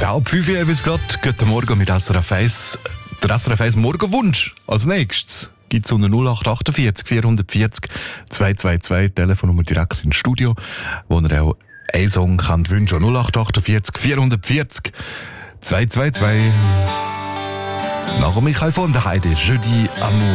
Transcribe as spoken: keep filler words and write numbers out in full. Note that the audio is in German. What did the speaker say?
Halb fünf Uhr bis gerade. Guten Morgen mit S R F eins. Der S R F eins Morgenwunsch. Als nächstes gibt es unter null acht achtundvierzig vierhundertvierzig zweihundertzweiundzwanzig Telefonnummer direkt ins Studio, wo ihr auch einen Song könnt wünschen. null acht achtundvierzig vierhundertvierzig zweihundertzweiundzwanzig. Nach Michael von der Heide, Jeudi Amour.